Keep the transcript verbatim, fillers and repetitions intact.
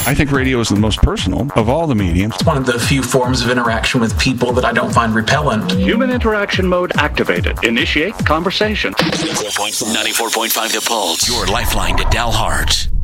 I think radio is the most personal of all the mediums. It's one of the few forms of interaction with people that I don't find repellent. Human interaction mode activated. Initiate conversation. ninety-four point five The Pulse, your lifeline to Dalhart.